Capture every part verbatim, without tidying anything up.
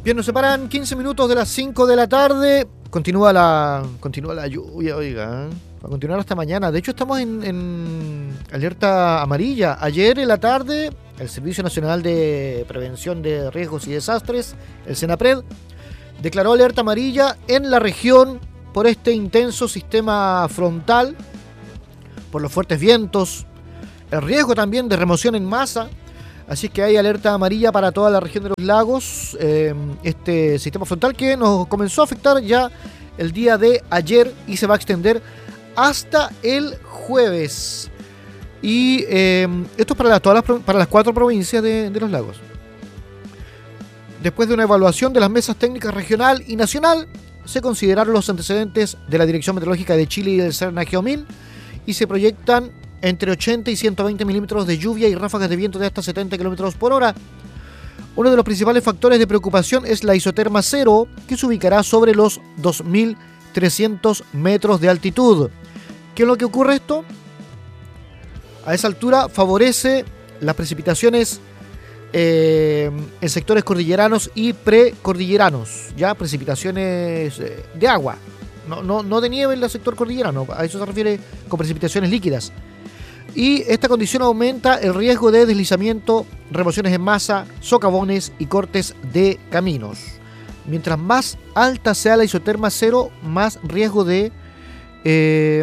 Bien, nos separan quince minutos de las cinco de la tarde. Continúa la continúa la lluvia, oiga. Va a continuar hasta mañana. De hecho, estamos en, en alerta amarilla. Ayer en la tarde, el Servicio Nacional de Prevención de Riesgos y Desastres, el SENAPRED, declaró alerta amarilla en la región por este intenso sistema frontal, por los fuertes vientos, el riesgo también de remoción en masa. Así que hay alerta amarilla para toda la región de los lagos. Eh, este sistema frontal que nos comenzó a afectar ya el día de ayer y se va a extender hasta el jueves. Y eh, esto es para, las, todas las, para las cuatro provincias de, de los lagos. Después de una evaluación de las mesas técnicas regional y nacional, se consideraron los antecedentes de la Dirección Meteorológica de Chile y del CERNA-GEOMIN y se proyectan entre ochenta y ciento veinte milímetros de lluvia y ráfagas de viento de hasta setenta kilómetros por hora. Uno de los principales factores de preocupación es la isoterma cero, que se ubicará sobre los dos mil trescientos metros de altitud. ¿Qué es lo que ocurre esto? A esa altura favorece las precipitaciones eh, en sectores cordilleranos y precordilleranos, ya precipitaciones eh, de agua, no, no, no de nieve en el sector cordillerano, a eso se refiere con precipitaciones líquidas. Y esta condición aumenta el riesgo de deslizamiento, remociones en masa, socavones y cortes de caminos. Mientras más alta sea la isoterma cero, más riesgo de, eh,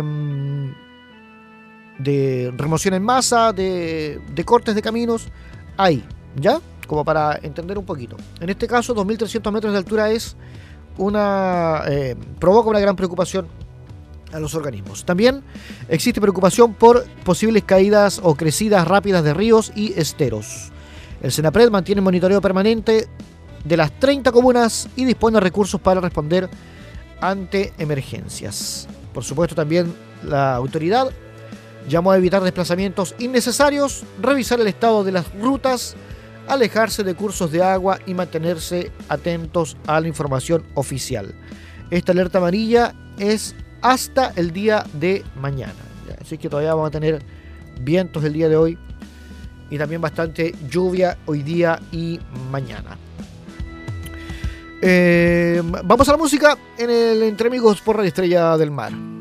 de remoción en masa, de, de cortes de caminos hay, ¿ya? Como para entender un poquito. En este caso, dos mil trescientos metros de altura es una eh, provoca una gran preocupación a los organismos. También existe preocupación por posibles caídas o crecidas rápidas de ríos y esteros. El SENAPRED mantiene monitoreo permanente de las treinta comunas y dispone de recursos para responder ante emergencias. Por supuesto, también la autoridad llamó a evitar desplazamientos innecesarios, revisar el estado de las rutas, alejarse de cursos de agua y mantenerse atentos a la información oficial. Esta alerta amarilla es hasta el día de mañana. Así que todavía vamos a tener vientos el día de hoy y también bastante lluvia hoy día y mañana. Eh, vamos a la música en el Entre Amigos por Radio Estrella del Mar.